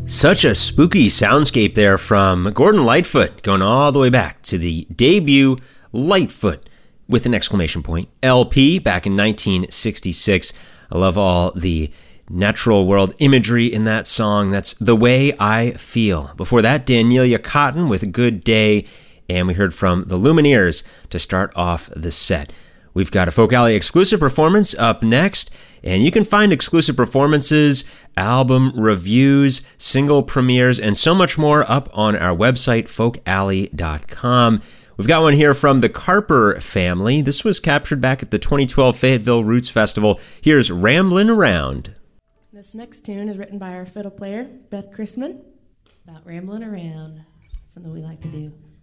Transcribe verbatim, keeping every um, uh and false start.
Such a spooky soundscape there from Gordon Lightfoot, going all the way back to the debut Lightfoot with an exclamation point L P back in nineteen sixty-six. I love all the natural world imagery in that song. That's The Way I Feel. Before that, Daniela Cotton with Good Day, and we heard from the Lumineers to start off the set. We've got a Folk Alley exclusive performance up next, and you can find exclusive performances, album reviews, single premieres, and so much more up on our website, folk alley dot com. We've got one here from the Carper family. This was captured back at the twenty twelve Fayetteville Roots Festival. Here's Ramblin' Around. This next tune is written by our fiddle player, Beth Chrisman. It's about rambling around, something we like to do.